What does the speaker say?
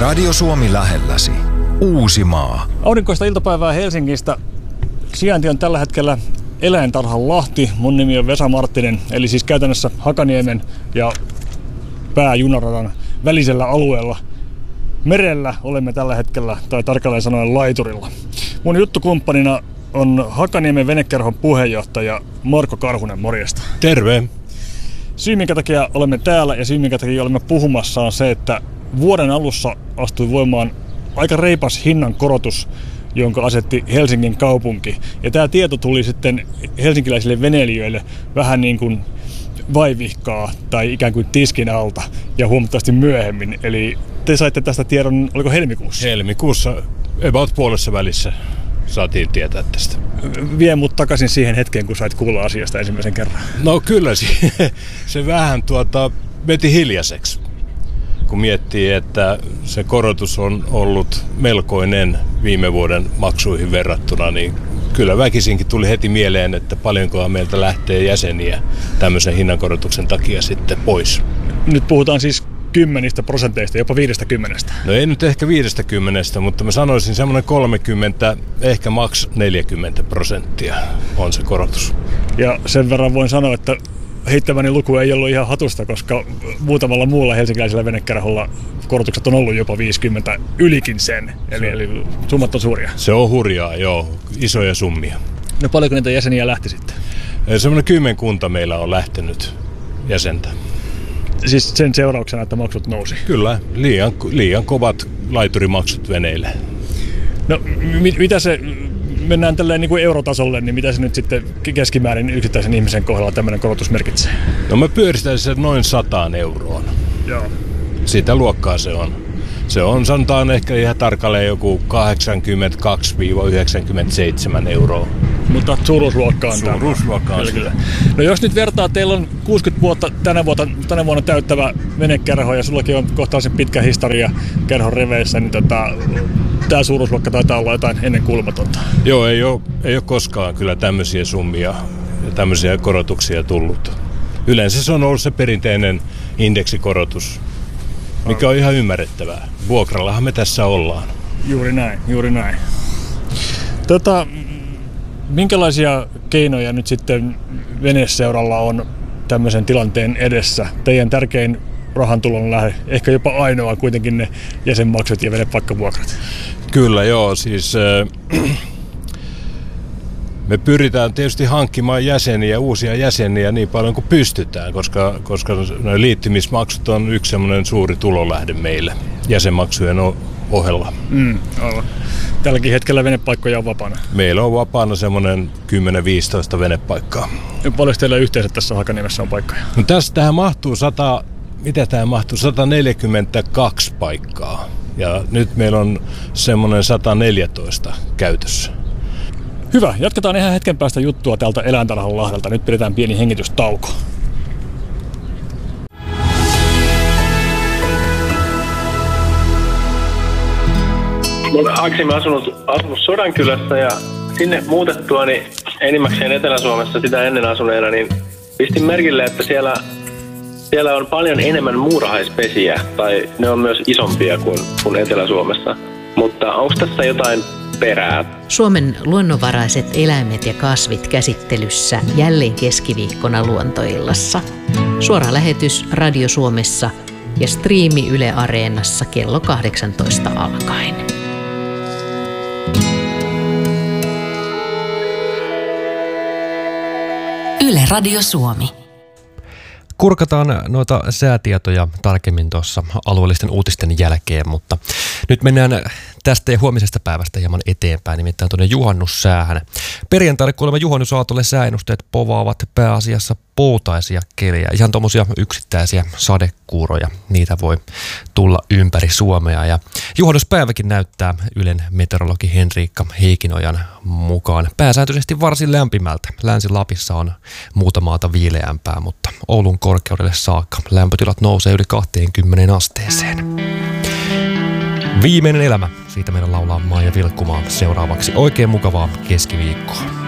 Radio Suomi lähelläsi. Uusimaa. Aurinkoista iltapäivää Helsingistä. Sijainti on tällä hetkellä Eläintarhan Lahti. Mun nimi on Vesa Marttinen, eli siis käytännössä Hakaniemen ja pääjunaradan välisellä alueella. Merellä olemme tällä hetkellä, tai tarkalleen sanoen laiturilla. Mun juttukumppanina on Hakaniemen venekerhon puheenjohtaja Marko Karhunen, morjesta. Terve. Syy, minkä takia olemme täällä ja syy, minkä takia olemme puhumassa, on se, että vuoden alussa astui voimaan aika reipas hinnan korotus, jonka asetti Helsingin kaupunki. Ja tämä tieto tuli sitten helsinkiläisille veneilijöille vähän niin kuin vaivihkaa tai ikään kuin tiskin alta ja huomattavasti myöhemmin. Eli te saitte tästä tiedon, oliko helmikuussa? Helmikuussa, about puolessa välissä saatiin tietää tästä. Vie mut takaisin siihen hetkeen, kun sait kuulla asiasta ensimmäisen kerran. No kyllä se vähän veti hiljaiseksi. Kun miettii, että se korotus on ollut melkoinen viime vuoden maksuihin verrattuna, niin kyllä väkisinkin tuli heti mieleen, että paljonkohan meiltä lähtee jäseniä tämmöisen hinnankorotuksen takia sitten pois. Nyt puhutaan siis 10%, jopa 50%. No ei nyt ehkä 50%, mutta mä sanoisin semmoinen 30, ehkä maks 40% on se korotus. Ja sen verran voin sanoa, että heittämäni luku ei ollut ihan hatusta, koska muutamalla muulla helsinkiläisellä venekerholla korotukset on ollut jopa 50 ylikin sen. Eli summat on suuria. Se on hurjaa, joo. Isoja summia. No paljonko niitä jäseniä lähti sitten? Semmoinen 10 meillä on lähtenyt jäsentä. Siis sen seurauksena, että maksut nousi? Kyllä, liian kovat laiturimaksut veneille. No mitä se, mennään tälleen niin kuin eurotasolle, niin mitä se nyt sitten keskimäärin yksittäisen ihmisen kohdalla tämmöinen korotus merkitsee? No mä pyöristäisin sen noin 100 euroon. Joo. Sitä luokkaa se on. Se on, sanotaan ehkä ihan tarkalleen joku 82-97 euroa. Mutta suuruusluokka on tämä. Suuruusluokka on kyllä. No jos nyt vertaa, teillä on 60 vuotta tänä vuonna täyttävä venekerho ja sullakin on kohtaisen pitkä historia kerhon riveissä, niin tämä suuruusluokka taitaa olla jotain ennenkuulumatonta. Joo, ei ole koskaan kyllä tämmöisiä summia ja tämmöisiä korotuksia tullut. Yleensä se on ollut se perinteinen indeksikorotus, mikä on ihan ymmärrettävää. Vuokrallahan me tässä ollaan. Juuri näin. Minkälaisia keinoja nyt sitten veneseuralla on tämmöisen tilanteen edessä? Teidän tärkein rahantulon lähde, ehkä jopa ainoa kuitenkin ne jäsenmaksut ja venepaikkavuokrat. Kyllä joo, siis me pyritään tietysti hankkimaan uusia jäseniä niin paljon kuin pystytään, koska liittymismaksut on yksi semmoinen suuri tulolähde meille jäsenmaksujen ohella. Aivan. Tälläkin hetkellä venepaikkoja on vapaana? Meillä on vapaana semmoinen 10-15 venepaikkaa. Ja paljon teillä yhteensä tässä Hakaniemessä on paikkoja? No tähän mahtuu 142 paikkaa. Ja nyt meillä on semmoinen 114 käytössä. Hyvä, jatketaan ihan hetken päästä juttua täältä Eläintarhan Lahdelta. Nyt pidetään pieni hengitystauko. Mä olen aikaisemmin asunut Sodankylässä ja sinne muutettuani enimmäkseen Etelä-Suomessa sitä ennen asuneena, niin pistin merkille, että siellä on paljon enemmän muurahaispesiä, tai ne on myös isompia kuin Etelä-Suomessa. Mutta onko tässä jotain perää? Suomen luonnonvaraiset eläimet ja kasvit käsittelyssä jälleen keskiviikkona Luontoillassa. Suora lähetys Radio Suomessa ja striimi Yle Areenassa kello 18 alkaen. Yle Radio Suomi. Kurkataan noita säätietoja tarkemmin tuossa alueellisten uutisten jälkeen, mutta nyt mennään tästä ja huomisesta päivästä hieman eteenpäin, nimittäin tuonne juhannussäähän. Perjantaille kuulemma juhannusaatolle sääennusteet povaavat pääasiassa poutaisia kelejä, ihan tuommoisia yksittäisiä sadekuuroja, niitä voi tulla ympäri Suomea. Ja juhannuspäiväkin näyttää Ylen meteorologi Henriikka Heikinojan mukaan pääsääntöisesti varsin lämpimältä. Länsi-Lapissa on muuta maata viileämpää, mutta Oulun korkeudelle saakka lämpötilat nousee yli 20 asteeseen. Viimeinen elämä. Siitä meidän laulaa Maija Vilkkumaa seuraavaksi. Oikein mukavaa keskiviikkoa.